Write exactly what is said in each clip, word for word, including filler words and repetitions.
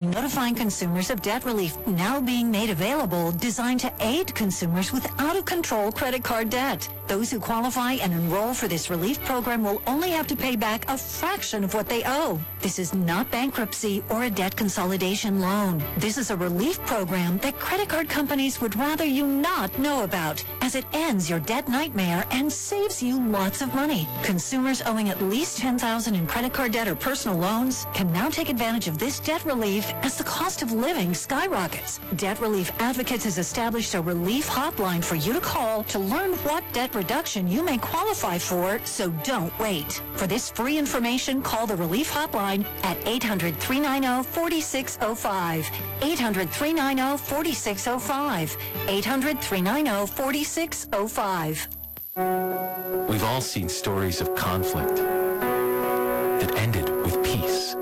notifying consumers of debt relief now being made available, designed to aid consumers with out-of-control credit card debt. Those who qualify and enroll for this relief program will only have to pay back a fraction of what they owe. This is not bankruptcy or a debt consolidation loan. This is a relief program that credit card companies would rather you not know about, as it ends your debt nightmare and saves you lots of money. Consumers owing at least ten thousand dollars in credit card debt or personal loans can now take advantage of this debt relief as the cost of living skyrockets. Debt Relief Advocates has established a relief hotline for you to call to learn what debt reduction you may qualify for, so don't wait. For this free information, call the Relief Hotline at eight hundred, three nine zero, four six zero five, eight hundred, three nine zero, four six zero five, eight hundred, three nine zero, four six zero five. We've all seen stories of conflict that ended with peace.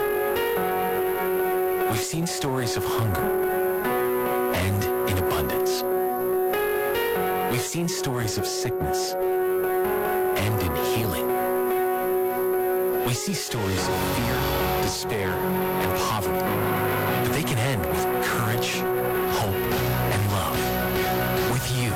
We've seen stories of hunger and in abundance. We've seen stories of sickness and in healing. We see stories of fear, despair, and poverty, but they can end with courage, hope, and love. With you.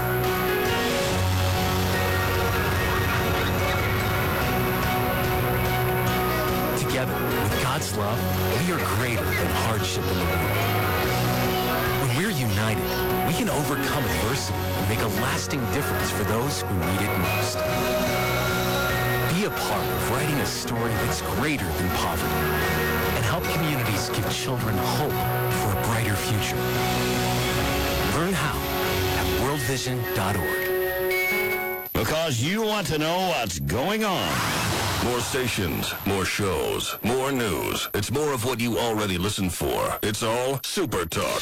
Together, with God's love, we are greater than hardship in the world. When we're united, we can overcome adversity and make a lasting difference for those who need it most. Be a part of writing a story that's greater than poverty and help communities give children hope for a brighter future. Learn how at world vision dot org. Because you want to know what's going on. More stations, more shows, more news. It's more of what you already listen for. It's all Super Talk.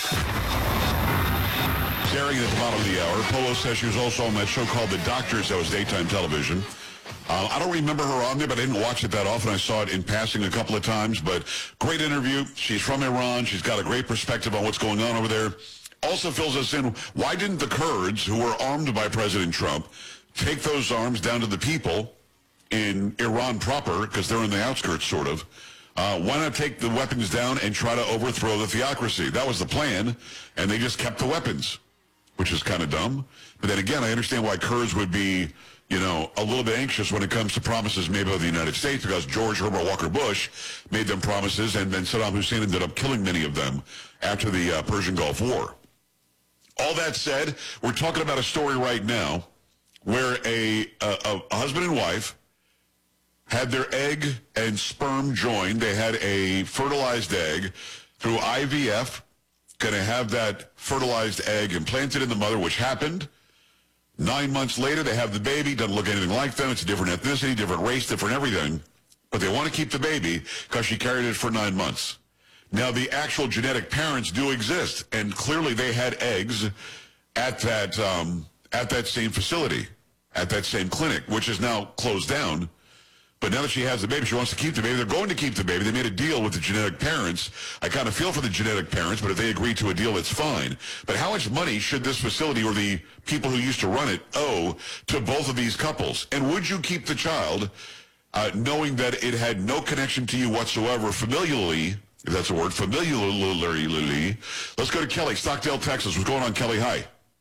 Staring at the bottom of the hour, Polo says she was also on that show called The Doctors that was daytime television. Uh, I don't remember her on there, but I didn't watch it that often. I saw it in passing a couple of times, but great interview. She's from Iran. She's got a great perspective on what's going on over there. Also fills us in, why didn't the Kurds, who were armed by President Trump, take those arms down to the people in Iran proper, because they're in the outskirts, sort of. Uh, why not take the weapons down and try to overthrow the theocracy? That was the plan, and they just kept the weapons, which is kind of dumb. But then again, I understand why Kurds would be, you know, a little bit anxious when it comes to promises made by the United States, because George Herbert Walker Bush made them promises, and then Saddam Hussein ended up killing many of them after the uh, Persian Gulf War. All that said, we're talking about a story right now where a, a, a husband and wife had their egg and sperm joined. They had a fertilized egg through I V F, going to have that fertilized egg implanted in the mother, which happened. Nine months later, they have the baby. Doesn't look anything like them. It's a different ethnicity, different race, different everything. But they want to keep the baby because she carried it for nine months. Now, the actual genetic parents do exist, and clearly they had eggs at that, um, at that same facility, at that same clinic, which is now closed down. But now that she has the baby, she wants to keep the baby. They're going to keep the baby. They made a deal with the genetic parents. I kind of feel for the genetic parents, but if they agree to a deal, it's fine. But how much money should this facility or the people who used to run it owe to both of these couples? And would you keep the child uh, knowing that it had no connection to you whatsoever, familially, if that's a word, familially? Let's go to Kelly, Stockdale, Texas. What's going on, Kelly? Hi.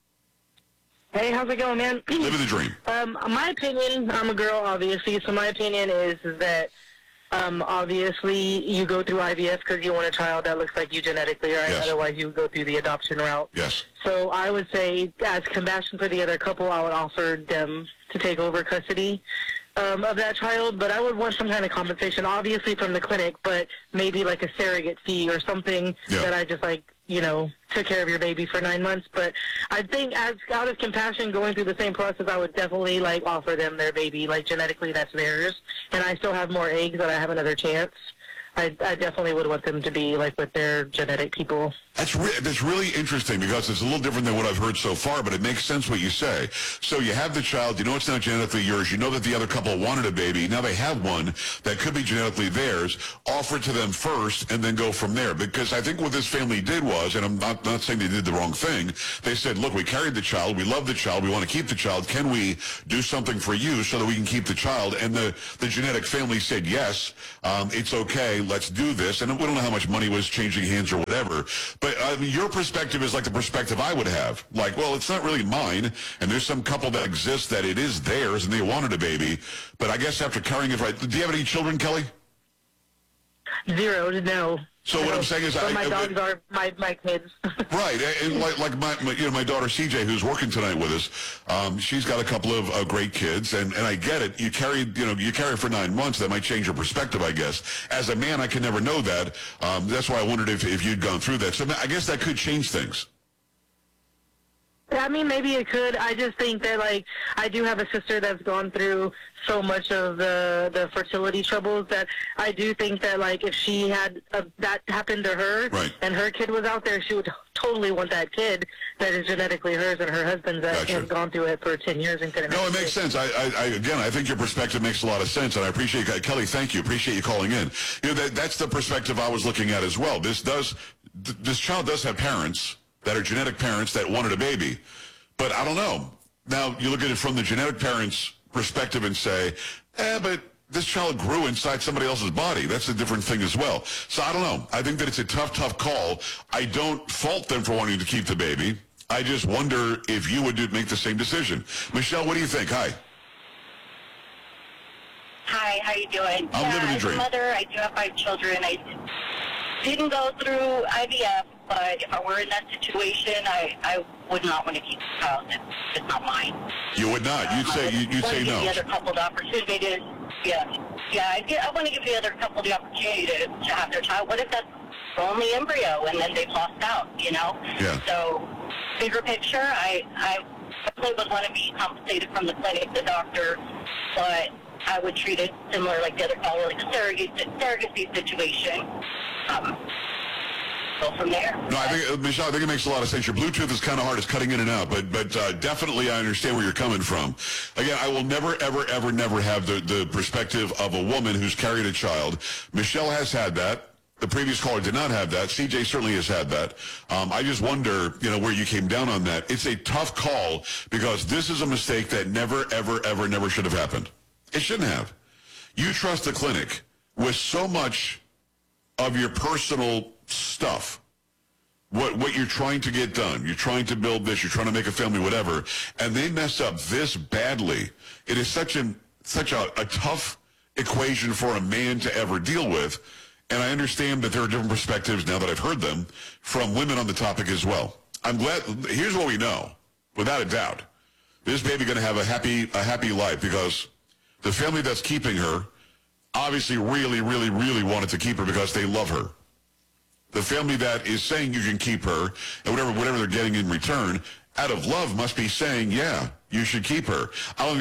Hey, how's it going, man? Living the dream. Um, my opinion, I'm a girl, obviously, so my opinion is, is that um, obviously you go through I V F because you want a child that looks like you genetically, right? Yes. Otherwise, you would go through the adoption route. Yes. So I would say, as compassion for the other couple, I would offer them to take over custody um, of that child, but I would want some kind of compensation, obviously from the clinic, but maybe like a surrogate fee or something yeah. that I just like, you know, took care of your baby for nine months. But I think as out of compassion going through the same process, I would definitely, like, offer them their baby. Like, genetically, that's theirs. And I still have more eggs, and I have another chance. I, I definitely would want them to be, like, with their genetic people. That's, re- that's really interesting because it's a little different than what I've heard so far, but it makes sense what you say. So you have the child, you know it's not genetically yours, you know that the other couple wanted a baby, now they have one that could be genetically theirs, offer it to them first and then go from there. Because I think what this family did was, and I'm not, not saying they did the wrong thing, they said, look, we carried the child, we love the child, we want to keep the child, can we do something for you so that we can keep the child? And the, the genetic family said, yes, um, it's okay, let's do this. And we don't know how much money was changing hands or whatever. But I mean, your perspective is like the perspective I would have. Like, well, it's not really mine, and there's some couple that exists that it is theirs, and they wanted a baby. But I guess after carrying it, right? Do you have any children, Kelly? Zero, no. So no. what I'm saying is, but I, my I, dogs are my my kids. Right, and like like my, my you know my daughter C J, who's working tonight with us, um, she's got a couple of uh, great kids, and, and I get it. You carry you know you carry for nine months, that might change your perspective, I guess. As a man, I can never know that. Um, that's why I wondered if if you'd gone through that. So I guess that could change things. I mean, maybe it could. I just think that, like, I do have a sister that's gone through so much of the the fertility troubles that I do think that, like, if she had a, that happen to her right. and her kid was out there, she would totally want that kid that is genetically hers, and her husband's that gotcha. has gone through it for ten years and couldn't. No, it makes sense. I, I, I again, I think your perspective makes a lot of sense, and I appreciate Kelly. Thank you. Appreciate you calling in. You know, that that's the perspective I was looking at as well. This does, th- this child does have parents that are genetic parents that wanted a baby. But I don't know. Now, you look at it from the genetic parents' perspective and say, eh, but this child grew inside somebody else's body. That's a different thing as well. So I don't know. I think that it's a tough, tough call. I don't fault them for wanting to keep the baby. I just wonder if you would do, make the same decision. Michelle, what do you think? Hi. Hi, how you doing? I'm yeah, living the as dream. a mother, I do have five children. I didn't go through I V F, but if I were in that situation, I, I would not want to keep the child. It's just not mine. You would not. You'd Um, say I you, you'd want say to give no. the other couple the opportunity to, yeah, yeah. I, get, I want to give the other couple the opportunity to, to have their child. What if that's only embryo and then they've lost out? You know. Yeah. So, bigger picture, I I definitely would want to be compensated from the clinic, the doctor, but I would treat it similar like the other caller, like a surrogacy, surrogacy situation. Um, go from there. No, I think, uh, Michelle, I think it makes a lot of sense. Your Bluetooth is kind of hard. It's cutting in and out, but but uh, definitely I understand where you're coming from. Again, I will never, ever, ever, never have the, the perspective of a woman who's carried a child. Michelle has had that. The previous caller did not have that. C J certainly has had that. Um, I just wonder, you know, where you came down on that. It's a tough call because this is a mistake that never, ever, ever, never should have happened. It shouldn't have. You trust the clinic with so much of your personal stuff, what what you're trying to get done. You're trying to build this. You're trying to make a family, whatever, and they mess up this badly. It is such an such a, a tough equation for a man to ever deal with. And I understand that there are different perspectives now that I've heard them from women on the topic as well. I'm glad. Here's what we know, without a doubt: this baby going to have a happy a happy life because the family that's keeping her obviously really, really, really wanted to keep her because they love her. The family that is saying you can keep her and whatever whatever they're getting in return out of love must be saying, yeah, you should keep her. I don't